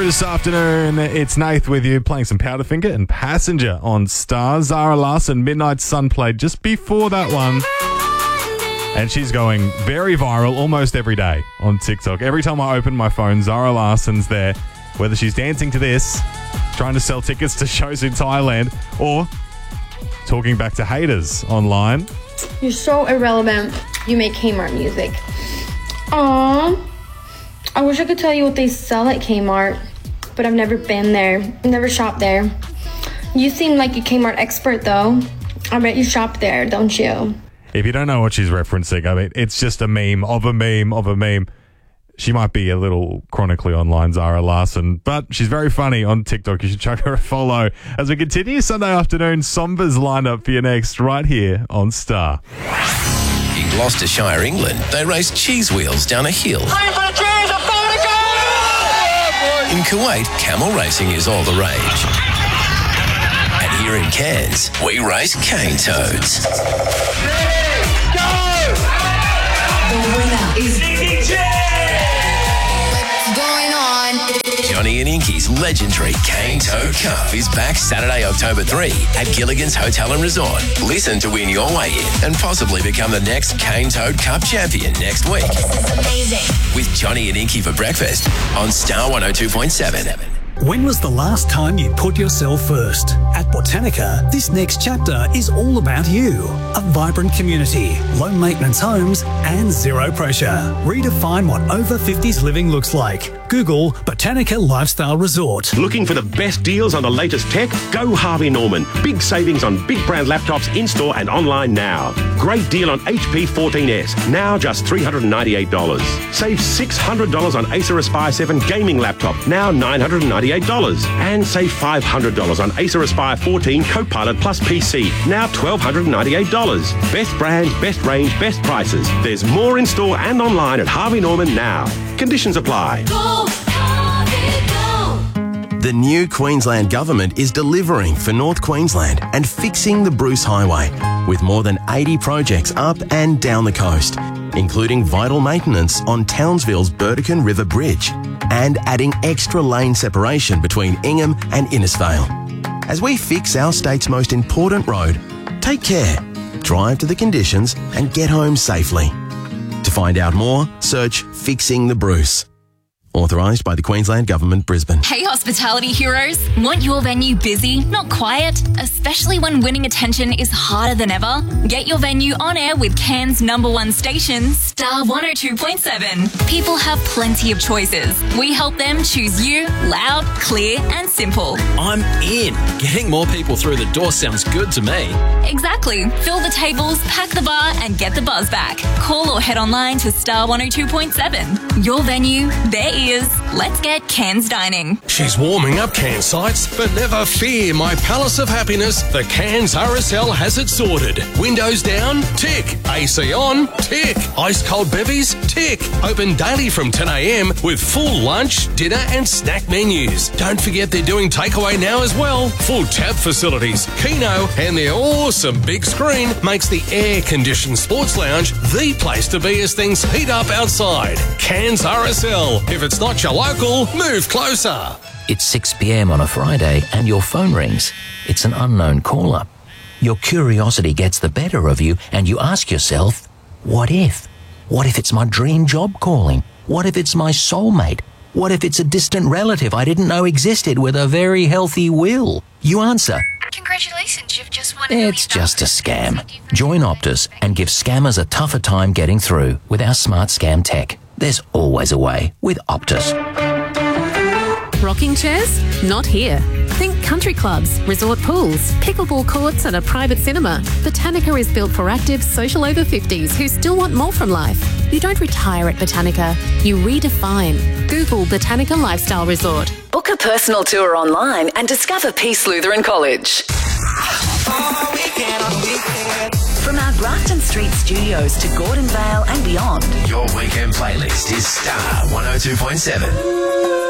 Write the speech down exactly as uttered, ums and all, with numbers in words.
through this afternoon. It's Nath with you, playing some Powderfinger and Passenger on Star. Zara Larsson, Midnight Sun, played just before that one. And she's going very viral almost every day on TikTok. Every time I open my phone, Zara Larsson's there. Whether she's dancing to this, trying to sell tickets to shows in Thailand, or talking back to haters online. You're so irrelevant. You make Kmart music. Aww. I wish I could tell you what they sell at Kmart, but I've never been there. Never shopped there. You seem like a Kmart expert, though. I bet you shop there, don't you? If you don't know what she's referencing, I mean, it's just a meme of a meme of a meme. She might be a little chronically online, Zara Larsson, but she's very funny on TikTok. You should chuck her a follow. As we continue Sunday afternoon, Somba's lineup for you next, right here on Star. In Gloucestershire, England, they race cheese wheels down a hill. Time for the cheese, I'm going to go! In Kuwait, camel racing is all the rage. And here in Cairns, we race cane toads. Ready, go! The winner is Dinky J! going on. Johnny and Inky's legendary Cane Toad Cup is back Saturday, October third at Gilligan's Hotel and Resort. Listen to win your way in and possibly become the next Cane Toad Cup champion next week. Amazing. With Johnny and Inky for breakfast on Star one oh two point seven. When was the last time you put yourself first? At Botanica, this next chapter is all about you. A vibrant community, low maintenance homes, and zero pressure. Redefine what over fifties living looks like. Google Botanica Lifestyle Resort. Looking for the best deals on the latest tech? Go Harvey Norman. Big savings on big brand laptops in-store and online now. Great deal on H P fourteen S, now just three hundred ninety-eight dollars. Save six hundred dollars on Acer Aspire seven gaming laptop, now nine hundred ninety-eight dollars. And save five hundred dollars on Acer Aspire fourteen Copilot Plus P C, now one thousand two hundred ninety-eight dollars. Best brand, best range, best prices. There's more in-store and online at Harvey Norman now. Conditions apply. Go, Harvey, go. The new Queensland Government is delivering for North Queensland and fixing the Bruce Highway with more than eighty projects up and down the coast, including vital maintenance on Townsville's Burdekin River Bridge and adding extra lane separation between Ingham and Innisfail. As we fix our state's most important road, take care, drive to the conditions and get home safely. To find out more, search Fixing the Bruce. Authorised by the Queensland Government, Brisbane. Hey hospitality heroes, want your venue busy, not quiet, especially when winning attention is harder than ever? Get your venue on air with Cairns' number one station, Star one oh two point seven. People have plenty of choices. We help them choose you, loud, clear and simple. I'm in. Getting more people through the door sounds good to me. Exactly. Fill the tables, pack the bar and get the buzz back. Call or head online to Star one oh two point seven. Your venue, their ears. Let's get Cairns dining. She's warming up Cairns sites, but never fear, my palace of happiness, the Cairns R S L has it sorted. Windows down? Tick. A C on? Tick. Ice cold bevies? Tick. Open daily from ten a m with full lunch, dinner and snack menus. Don't forget they're doing takeaway now as well. Full tap facilities, Keno and their awesome big screen makes the air-conditioned sports lounge the place to be as things heat up outside. Cairns R S L. If it's not your local, move closer. It's six p m on a Friday and your phone rings. It's an unknown caller. Your curiosity gets the better of you and you ask yourself, what if? What if it's my dream job calling? What if it's my soulmate? What if it's a distant relative I didn't know existed with a very healthy will? You answer, Congratulations, you've just won. it's just a scam. Join Optus and give scammers a tougher time getting through with our smart scam tech. There's always a way with Optus. Rocking chairs? Not here. Think country clubs, resort pools, pickleball courts and a private cinema. Botanica is built for active social over fifties who still want more from life. You don't retire at Botanica, you redefine. Google Botanica Lifestyle Resort. Book a personal tour online and discover Peace Lutheran College. From our Grafton Street studios to Gordon Vale and beyond. Your weekend playlist is Star one oh two point seven.